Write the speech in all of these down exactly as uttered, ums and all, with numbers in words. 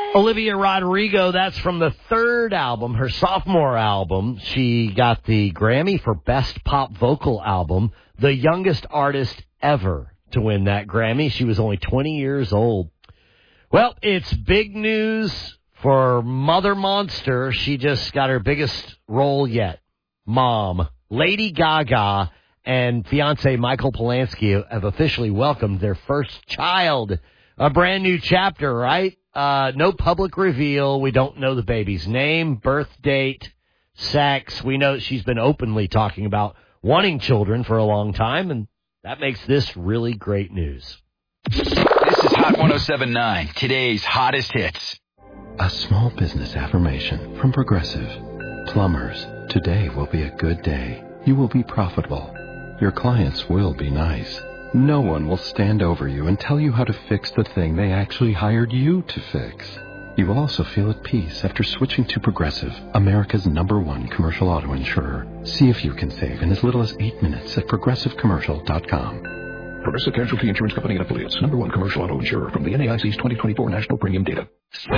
Olivia Rodrigo, that's from the third album, her sophomore album. She got the Grammy for Best Pop Vocal Album, the youngest artist ever to win that Grammy. She was only twenty years old. Well, it's big news for Mother Monster. She just got her biggest role yet. Mom. Lady Gaga and fiancé Michael Polanski have officially welcomed their first child. A brand new chapter, right? Uh, no public reveal. We don't know the baby's name, birth date, sex. We know she's been openly talking about wanting children for a long time, and that makes this really great news. This is Hot one oh seven point nine, today's hottest hits. A small business affirmation from Progressive. Plumbers, today will be a good day. You will be profitable. Your clients will be nice. No one will stand over you and tell you how to fix the thing they actually hired you to fix. You will also feel at peace after switching to Progressive, America's number one commercial auto insurer. See if you can save in as little as eight minutes at progressive commercial dot com. Progressive Casualty Insurance Company and Affiliates, number one commercial auto insurer from the N A I C's twenty twenty-four National Premium Data.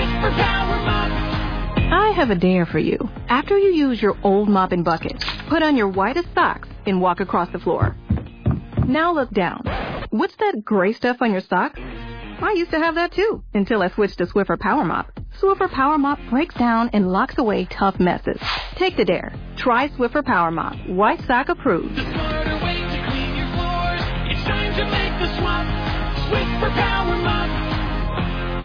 I have a dare for you. After you use your old mop and bucket, put on your whitest socks and walk across the floor. Now look down. What's that gray stuff on your socks? I used to have that too, until I switched to Swiffer Power Mop. Swiffer Power Mop breaks down and locks away tough messes. Take the dare. Try Swiffer Power Mop. White sock approved. The smarter way to clean your floors. It's time to make the swap. Swiffer Power Mop.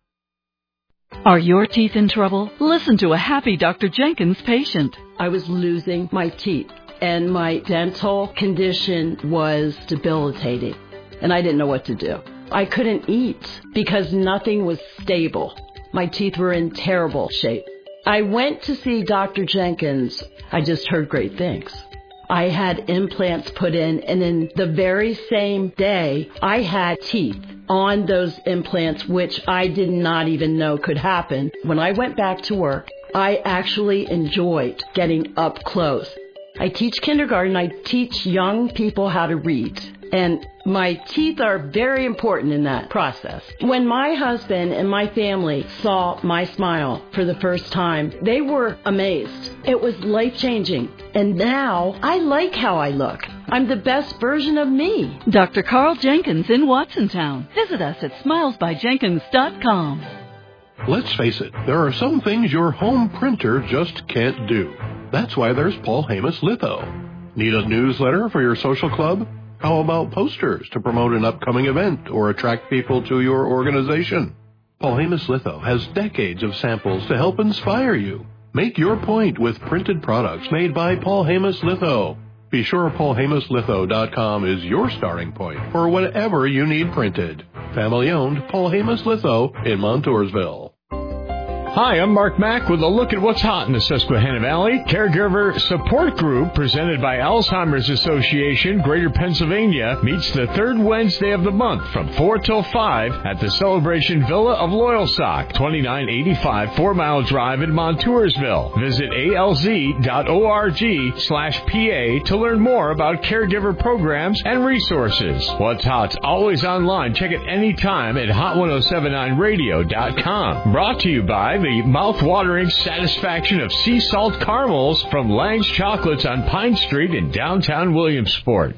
Are your teeth in trouble? Listen to a happy Doctor Jenkins patient. I was losing my teeth, and my dental condition was debilitating, and I didn't know what to do. I couldn't eat because nothing was stable. My teeth were in terrible shape. I went to see Doctor Jenkins. I just heard great things. I had implants put in, and in the very same day, I had teeth on those implants, which I did not even know could happen. When I went back to work, I actually enjoyed getting up close. I teach kindergarten. I teach young people how to read. And my teeth are very important in that process. When my husband and my family saw my smile for the first time, they were amazed. It was life-changing. And now I like how I look. I'm the best version of me. Doctor Carl Jenkins in Watsontown. Visit us at smiles by jenkins dot com. Let's face it, there are some things your home printer just can't do. That's why there's Paul Hamas Litho. Need a newsletter for your social club? How about posters to promote an upcoming event or attract people to your organization? Paul Hamas Litho has decades of samples to help inspire you. Make your point with printed products made by Paul Hamas Litho. Be sure paul hamas litho dot com is your starting point for whatever you need printed. Family-owned Paul Hamas Litho in Montoursville. Hi, I'm Mark Mack with a look at what's hot in the Susquehanna Valley. Caregiver Support Group, presented by Alzheimer's Association, Greater Pennsylvania, meets the third Wednesday of the month from four till five at the Celebration Villa of Loyalsock, twenty-nine eighty-five Four Mile Drive in Montoursville. Visit A L Z dot org slash P A to learn more about caregiver programs and resources. What's Hot's always online. Check it anytime at hot ten seventy-nine radio dot com. Brought to you by the mouth-watering satisfaction of sea salt caramels from Lang's Chocolates on Pine Street in downtown Williamsport.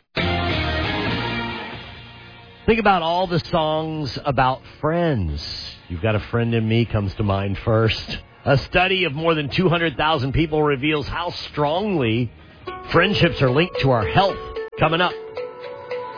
Think about all the songs about friends. You've Got a Friend in Me comes to mind first. A study of more than two hundred thousand people reveals how strongly friendships are linked to our health. Coming up.